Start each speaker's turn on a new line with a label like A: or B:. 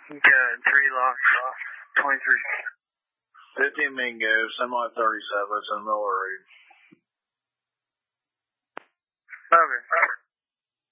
A: Good. 3 lock, 23.
B: 15 Mingo, semi 37, it's in Miller Reed.
A: Okay.